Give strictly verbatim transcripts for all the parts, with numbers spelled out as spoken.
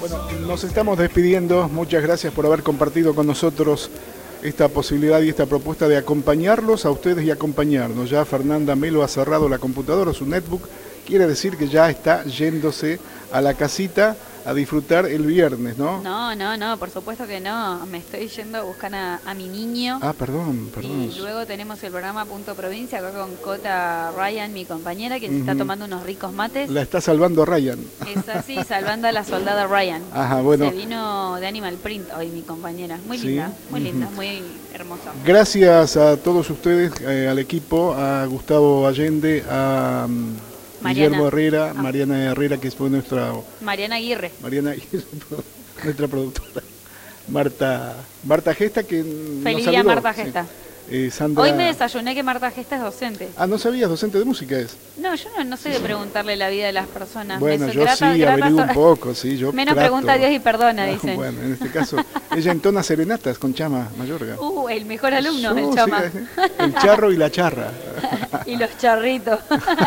Bueno, nos estamos despidiendo. Muchas gracias por haber compartido con nosotros esta posibilidad y esta propuesta de acompañarlos a ustedes y acompañarnos. Ya Fernanda Melo ha cerrado la computadora, su netbook. Quiere decir que ya está yéndose a la casita a disfrutar el viernes, ¿no? No, no, no, por supuesto que no. Me estoy yendo a buscar a, a mi niño. Ah, perdón, perdón. Y luego tenemos el programa Punto Provincia acá con Cota Ryan, mi compañera, que se Uh-huh. está tomando unos ricos mates. La está salvando Ryan. Es así, salvando a la soldada Ryan. Ajá, bueno. Se vino de Animal Print hoy mi compañera. Muy Sí. linda, muy Uh-huh. linda, muy hermosa. Gracias a todos ustedes, eh, al equipo, a Gustavo Allende, a um, Guillermo Herrera, Ah. Mariana Herrera, que fue nuestra... Mariana Aguirre. Mariana, nuestra productora. Marta, Marta Gesta, que nos Feliz día, saludó. Marta Sí. Gesta. Eh, Sandra... Hoy me desayuné que Marta Gesta es docente. Ah, ¿no sabías? Docente de música es. No, yo no, no sé de preguntarle la vida de las personas. Bueno, Me yo grata- sí, grata averiguo un so- poco, sí, yo Menos trato. pregunta a Dios y perdona, Ah, dicen. Bueno, en este caso, ella entona serenatas con Chama Mayorga. Uh, el mejor alumno, Yo, el sí, chama. el charro y la charra. Y los charritos.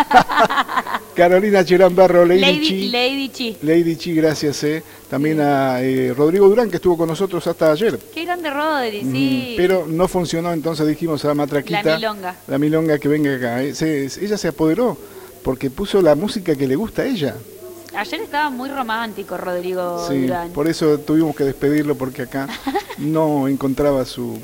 Carolina Cherán Barro, Lady, Lady, Chi. Lady Chi. Lady Chi, gracias. Eh. También a eh, Rodrigo Durán, que estuvo con nosotros hasta ayer. Qué grande Rodri, sí. Mm, Pero no funcionó, entonces dijimos a Matraquita. La milonga. La milonga que venga acá. Eh, se- se- ella se apoderó porque puso la música que le gusta a ella. Ayer estaba muy romántico Rodrigo Sí, Durán. por eso tuvimos que despedirlo porque acá no encontraba su,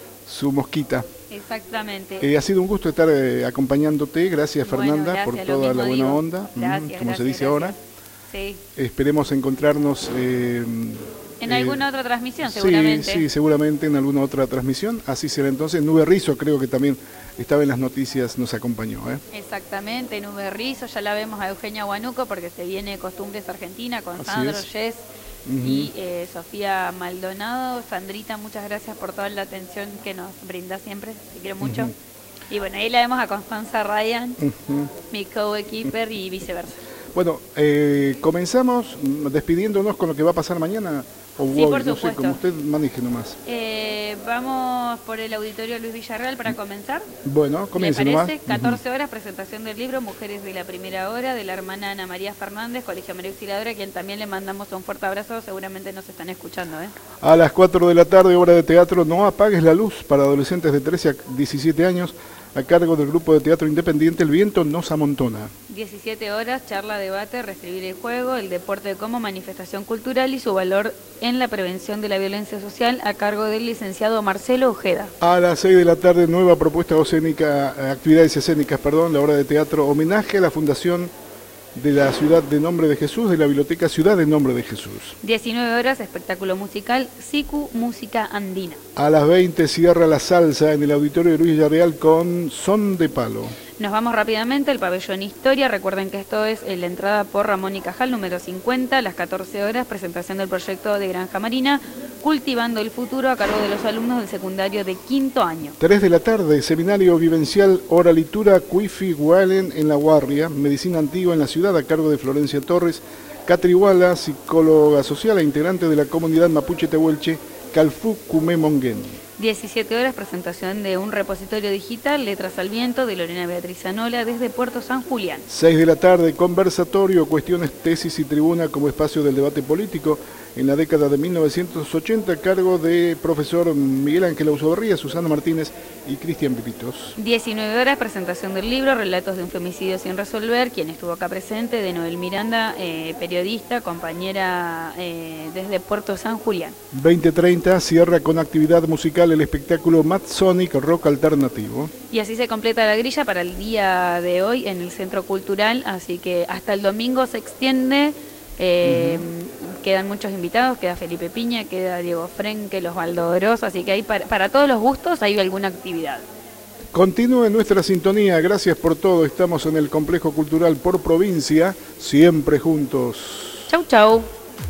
su mosquita. Exactamente. Eh, ha sido un gusto estar eh, acompañándote. Gracias, Bueno, Fernanda, gracias, por lo toda mismo la buena digo. onda, mm, Gracias, como gracias, se dice gracias. ahora. Sí. Esperemos encontrarnos eh, En eh, alguna otra transmisión, sí, seguramente. Sí, seguramente en alguna otra transmisión. Así será entonces. Nube Rizo, creo que también estaba en las noticias, nos acompañó. ¿eh? Exactamente, Nube Rizo, ya la vemos a Eugenia Guanuco porque se viene Costumbres Argentina con Así Sandro, es. Jess Ujú. y eh, Sofía Maldonado. Sandrita, muchas gracias por toda la atención que nos brinda siempre, te quiero mucho. Ujú. Y bueno, ahí la vemos a Constanza Ryan, Ujú. mi co-equiper y viceversa. Bueno, eh, comenzamos mm, despidiéndonos con lo que va a pasar mañana. O Sí, hoy, por no sé, supuesto. como usted maneje nomás. Eh, vamos por el auditorio Luis Villarreal para comenzar. Bueno, ¿Le comience nomás. parece? catorce horas, presentación del libro Mujeres de la Primera Hora, de la hermana Ana María Fernández, Colegio María Auxiliadora, a quien también le mandamos un fuerte abrazo, seguramente nos están escuchando. ¿eh? A las cuatro de la tarde, obra de teatro No apagues la luz para adolescentes de trece a diecisiete años, a cargo del grupo de teatro independiente El Viento Nos Amontona. diecisiete horas, charla, debate, reescribir el juego, el deporte como manifestación cultural y su valor en la prevención de la violencia social, a cargo del licenciado Marcelo Ojeda. A las seis de la tarde, nueva propuesta escénica, eh, actividades escénicas, perdón, la obra de teatro Homenaje a la Fundación de la Ciudad de Nombre de Jesús, de la Biblioteca Ciudad de Nombre de Jesús. diecinueve horas, espectáculo musical, Sicu Música Andina. A las veinte cierra la salsa en el auditorio de Luis Villarreal con Son de Palo. Nos vamos rápidamente al pabellón Historia. Recuerden que esto es eh, la entrada por Ramón y Cajal, número cincuenta, a las catorce horas, presentación del proyecto de Granja Marina, Cultivando el Futuro, a cargo de los alumnos del secundario de quinto año. tres de la tarde, seminario vivencial Oralitura Cuifi Wallen en La Guarria, Medicina Antigua en la ciudad, a cargo de Florencia Torres, Catrihuala, psicóloga social e integrante de la comunidad mapuche tehuelche, Calfú Cumé Monguén. diecisiete horas, presentación de un repositorio digital, Letras al Viento, de Lorena Beatriz Anola, desde Puerto San Julián. seis de la tarde, conversatorio, cuestiones, tesis y tribuna como espacio del debate político en la década de mil novecientos ochenta, a cargo de profesor Miguel Ángel Ausobarría, Susana Martínez y Cristian Pipitos. diecinueve horas, presentación del libro Relatos de un femicidio sin resolver, quien estuvo acá presente, de Noel Miranda, eh, periodista, compañera eh, desde Puerto San Julián. veinte treinta, cierra con actividad musical el espectáculo Mad Sonic Rock Alternativo. Y así se completa la grilla para el día de hoy en el Centro Cultural, así que hasta el domingo se extiende. Eh, uh-huh. Quedan muchos invitados, queda Felipe Piña, queda Diego Frenque, los Valdoros, así que hay para, para todos los gustos hay alguna actividad. Continúe nuestra sintonía, gracias por todo, estamos en el Complejo Cultural por Provincia, siempre juntos. Chau, chau.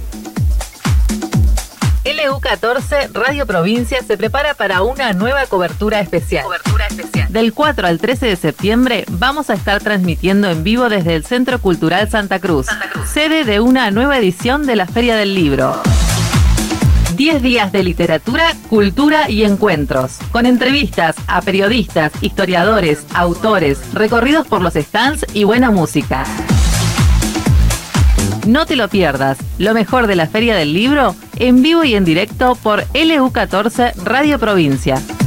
L U catorce Radio Provincia se prepara para una nueva cobertura especial. Cobertura especial. Del cuatro al trece de septiembre vamos a estar transmitiendo en vivo desde el Centro Cultural Santa Cruz, Santa Cruz, sede de una nueva edición de la Feria del Libro. diez días de literatura, cultura y encuentros, con entrevistas a periodistas, historiadores, autores, recorridos por los stands y buena música. No te lo pierdas, lo mejor de la Feria del Libro, en vivo y en directo por L U catorce Radio Provincia.